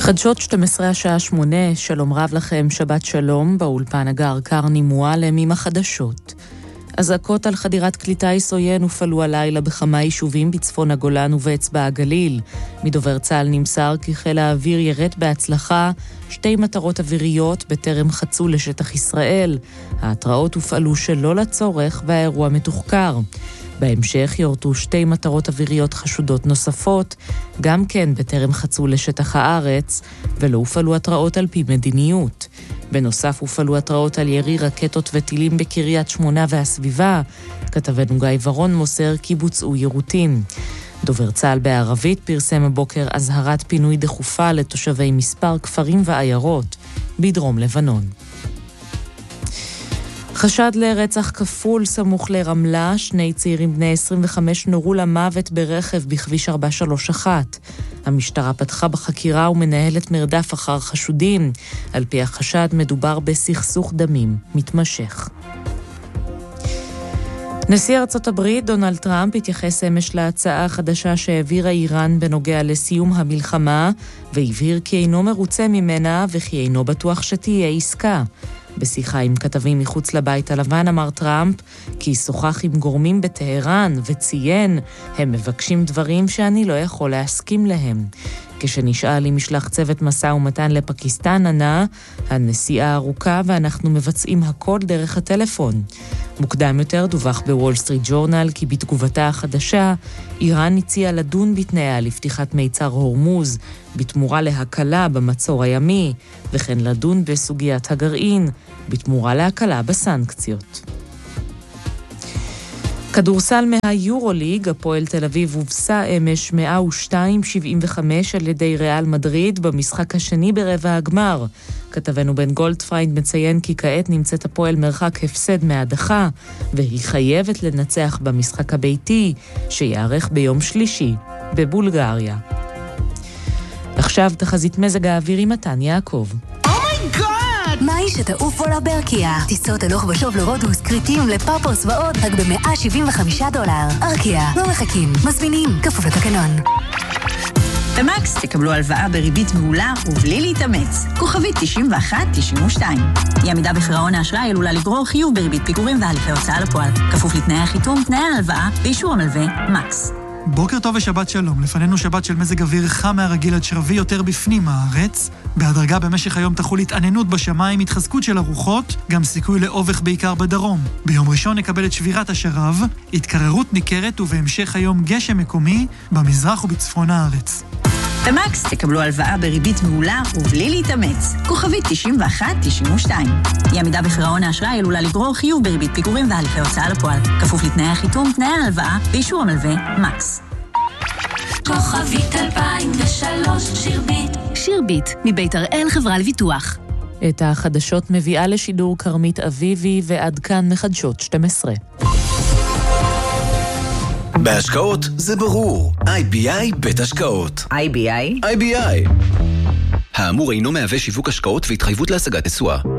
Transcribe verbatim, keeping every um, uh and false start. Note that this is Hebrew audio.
חדשות שתים עשרה השעה שמונה, שלום רב לכם, שבת שלום, באולפן הגר קרני מועלם עם החדשות. אזעקות על חדירת כלי טיס עוין הופעלו הלילה בכמה יישובים בצפון הגולן ובאצבע הגליל. מדובר צה"ל נמסר כי חיל האוויר ירד בהצלחה שתי מטרות אוויריות בטרם חצו לשטח ישראל. ההתראות הופעלו שלא לצורך והאירוע מתוחקר. בהמשך יורטו שתי מטרות אוויריות חשודות נוספות, גם כן בטרם חצו לשטח הארץ, ולא הופעלו התראות על פי מדיניות. בנוסף הופעלו התראות על ירי רקטות וטילים בקריית שמונה והסביבה. כתבנו גיא ורון מוסר כי בוצעו יירוטים. דובר צה"ל בערבית פרסם הבוקר אזהרת פינוי דחופה לתושבי מספר כפרים ועיירות בדרום לבנון. חשד לרצח כפול סמוך לרמלה, שני צעירים בני עשרים וחמש נורו למוות ברכב בכביש ארבע שלוש אחת. המשטרה פתחה בחקירה ומנהלת מרדף אחר חשודים. על פי החשד מדובר בסכסוך דמים מתמשך. נשיא ארצות הברית דונלד טראמפ התייחס אמש להצעה החדשה שהעבירה איראן בנוגע לסיום המלחמה, והבהיר כי אינו מרוצה ממנה וכי אינו בטוח שתהיה עסקה. בשיחה עם כתבים מחוץ לבית הלבן אמר טראמפ כי שוחח עם גורמים בטהרן וציין, הם מבקשים דברים שאני לא יכול להסכים להם. כשנשאל אם ישלח צוות מסע ומתן לפקיסטן ענה, הנסיעה ארוכה ואנחנו מבצעים הכל דרך הטלפון. מוקדם יותר דווח בוול סטריט ג'ורנל כי בתגובתה החדשה, איראן הציעה לדון בתנאיה לפתיחת מיצר הורמוז, בתמורה להקלה במצור הימי, וכן לדון בסוגיית הגרעין, בתמורה להקלה בסנקציות. כדורסל מהיורוליג, הפועל תל אביב הובסה אמש מאה ושתיים שבעים וחמש על ידי ריאל מדריד במשחק השני ברבע הגמר. כתבנו בן גולדפריינד מציין כי כעת נמצאת הפועל מרחק הפסד מהדחה, והיא חייבת לנצח במשחק הביתי, שיערך ביום שלישי בבולגריה. עכשיו תחזית מזג האוויר עם מתן יעקב. מהי שתעוף עולה בארקיה? טיסות הלוך ושוב לרודוס, קריטים, לפאפוס ועוד, רק ב-מאה שבעים וחמישה דולר. ארקיה, לא מחכים, מזמינים, כפוף לתקנון. במקס תקבלו הלוואה בריבית מעולה ובלי להתאמץ. כוכבית תשעים ואחת תשעים ושתיים. היא עמידה בפירעון האשראי עלולה לגרור חיוב בריבית פיגורים והליכי הוצאה לפועל. כפוף לתנאי החיתום, תנאי ההלוואה ואישור המלווה, מקס. בוקר טוב ושבת שלום. לפנינו שבת של מזג אוויר חם מהרגיל עד שרבי יותר בפנים הארץ. בהדרגה במשך היום תחול התעננות בשמיים, התחזקות של הרוחות, גם סיכוי לאובך בעיקר בדרום. ביום ראשון נקבל את שבירת השרב, התקררות ניכרת ובהמשך היום גשם מקומי במזרח ובצפון הארץ. במקס תקבלו הלוואה בריבית מעולה ובלי להתאמץ. כוכבית תשעים ואחת תשעים ושתיים. היא עמידה בפירעון האשראי עלולה לגרור חיוב בריבית פיגורים והליכי הוצאה לפועל. כפוף לתנאי החיתום, תנאי ההלוואה ואישור המלווה, מקס. כוכבית אלפיים ושלוש שירבית. שירבית, מבית הראל חברה לביטוח. את החדשות מביאה לשידור קרמית אביבי, ועד כאן מחדשות שתים עשרה. בהשקעות זה ברור. איי בי איי בית השקעות. איי בי איי? איי בי איי. האמור אינו מהווה שיווק השקעות והתחייבות להשגת תשואה.